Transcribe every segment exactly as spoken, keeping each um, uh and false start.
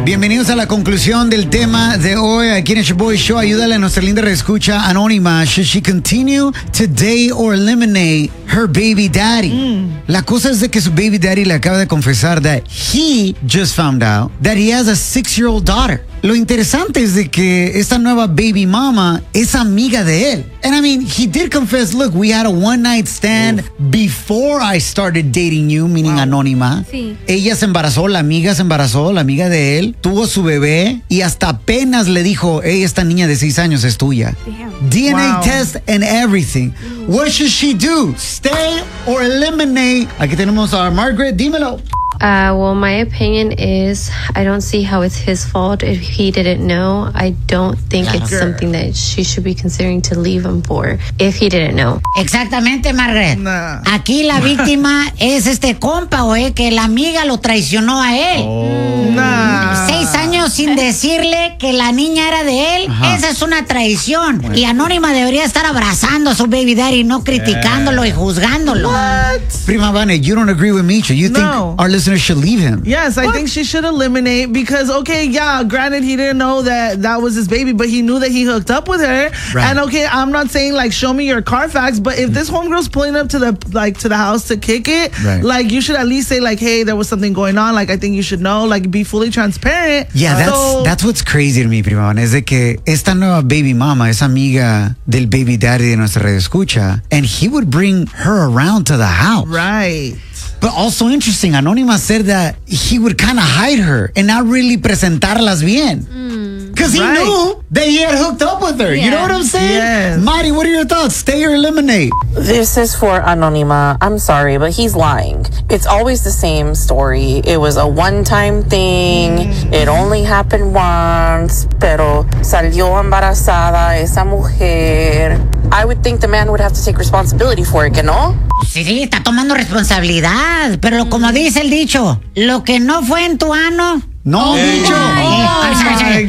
Bienvenidos a la conclusión del tema de hoy aquí en el Shaboy Show. Ayúdale a nuestra linda reescucha anónima. Should she continue to date or eliminate her baby daddy? Mm. La cosa es de que su baby daddy le acaba de confesar that he just found out that he has a six-year-old daughter. Lo interesante es de que esta nueva baby mama es amiga de él. And I mean, he did confess, look, we had a one-night stand Uf. before I started dating you, meaning wow. anónima. Sí. Ella se embarazó, la amiga se embarazó, la amiga de él, tuvo su bebé y hasta apenas le dijo, hey, esta niña de seis años es tuya. Damn. D N A wow. test and everything. Mm. What should she do? Stay or eliminate? Aquí tenemos a Margaret, dímelo. Uh, well, my opinion is I don't see how it's his fault if he didn't know. I don't think claro. it's something that she should be considering to leave him for if he didn't know. Exactamente, Margaret. Nah. Aquí la víctima es este compa, güey, que la amiga lo traicionó a él. Oh. Nah. Seis años sin decirle que la niña era de él. Ajá. Esa es una traición. Bueno. Y Anónima debería estar abrazando a su baby daddy, no criticándolo yeah. y juzgándolo. What? Prima Vane, you don't agree with me. You think no. our listeners should leave him? Yes, I what? think she should eliminate because, okay, yeah, granted, he didn't know that that was his baby, but he knew that he hooked up with her. Right. And okay, I'm not saying like show me your Carfax, but if this homegirl's pulling up to the like to the house to kick it, right. like you should at least say like, hey, there was something going on. Like I think you should know. Like be fully transparent. Yeah, that's so, that's what's crazy to me, prima. Es de que esta nueva baby mama es amiga del baby daddy de nuestra radio escucha, and he would bring her around to the house. Right. But also interesting, Anónima said that he would kind of hide her and not really presentarlas bien. Because mm. he right. knew that he had hooked up with her. Yeah. You know what I'm saying? Yes. Mari, what are your thoughts? Stay or eliminate? This is for Anónima. I'm sorry, but he's lying. It's always the same story. It was a one-time thing. Mm. It only happened once. Pero salió embarazada esa mujer. I would think the man would have to take responsibility for it, ¿que no? Sí, sí, está tomando responsabilidad. Pero como dice el dicho, lo que no fue en tu ano... No, dicho. Oh, lo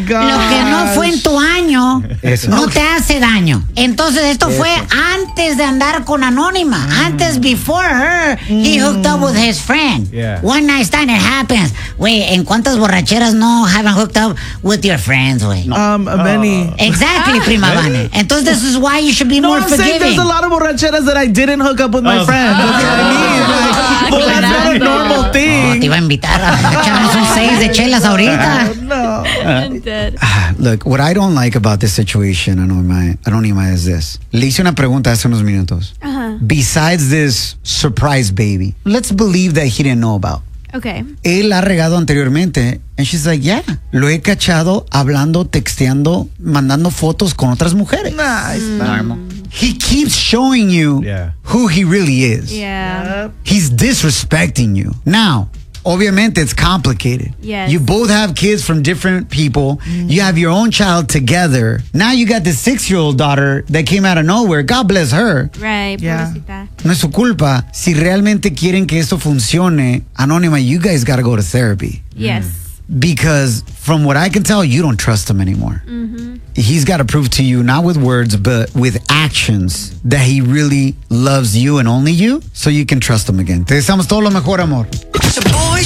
que no fue en tu año Eso. no te hace daño. Entonces esto Eso. fue antes de andar con Anónima. Mm. Antes, before her, mm. he hooked up with his friend. Yeah. One night stand, it happens. Güey, ¿en cuántas borracheras no haven't hooked up with your friends, güey? No. Um, many. Exactly, Prima Vane. Entonces this is why you should be no, more I'm forgiving. Saying there's a lot of borracheras that I didn't hook up with my oh. friends. That's what I mean. Like, well, that's not a normal thing. No, te iba a invitar a echarnos un seis de chelas ahorita. Uh, no. I'm dead. Uh, look, what I don't like about this situation, Anónima, Anónima, is this. Le hice una pregunta hace unos minutos. Uh-huh. Besides this surprise baby, let's believe that he didn't know about. Okay. Él ha regado anteriormente. And she's like, yeah, lo he cachado hablando, texteando, mandando fotos con otras mujeres. Nice. Mm. He keeps showing you yeah. who he really is. Yeah. He's disrespecting you. Now, obviamente, it's complicated. Yes. You both have kids from different people. Mm. You have your own child together. Now you got this six-year-old daughter that came out of nowhere. God bless her. Right, yeah. pobrecita. No es su culpa. Si realmente quieren que esto funcione, Anónima, you guys got to go to therapy. Yes. Mm. Because from what I can tell, you don't trust him anymore. Mm-hmm. He's got to prove to you, not with words, but with actions, that he really loves you and only you, so you can trust him again. Te deseamos todo lo mejor, amor.